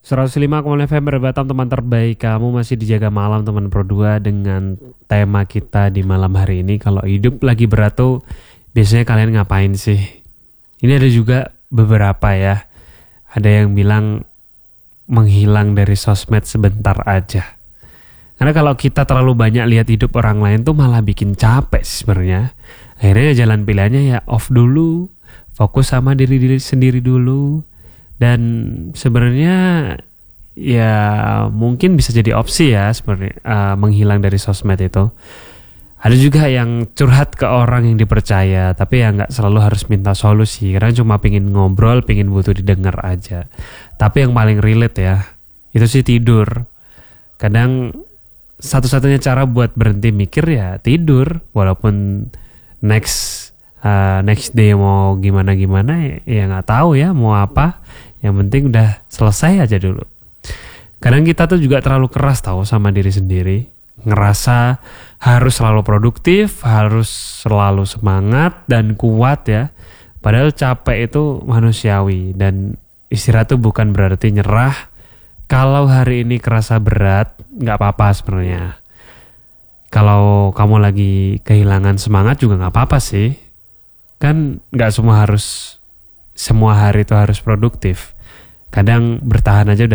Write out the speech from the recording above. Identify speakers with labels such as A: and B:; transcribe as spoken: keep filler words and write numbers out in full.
A: seratus lima koma nol F M Batam, teman terbaik kamu masih dijaga malam teman Pro dua dengan tema kita di malam hari ini. Kalau hidup lagi berat tuh biasanya kalian ngapain sih? Ini ada juga beberapa ya. Ada yang bilang menghilang dari sosmed sebentar aja. Karena kalau kita terlalu banyak lihat hidup orang lain tuh malah bikin capek sih sebenarnya. Akhirnya jalan pilihannya ya off dulu, fokus sama diri diri sendiri dulu. Dan sebenarnya ya mungkin bisa jadi opsi ya sebenarnya uh, menghilang dari sosmed itu. Ada juga yang curhat ke orang yang dipercaya, tapi ya nggak selalu harus minta solusi, karena cuma pingin ngobrol, pingin butuh didengar aja. Tapi yang paling relate ya, itu sih tidur. Kadang satu-satunya cara buat berhenti mikir ya tidur, walaupun next uh, next day mau gimana-gimana ya nggak tahu ya mau apa. Yang penting udah selesai aja dulu. Kadang kita tuh juga terlalu keras tahu sama diri sendiri. Ngerasa harus selalu produktif, harus selalu semangat dan kuat ya. Padahal capek itu manusiawi dan istirahat tuh bukan berarti nyerah. Kalau hari ini kerasa berat, gak apa-apa sebenarnya. Kalau kamu lagi kehilangan semangat juga gak apa-apa sih. Kan gak semua harus semua hari itu harus produktif. Kadang bertahan aja udah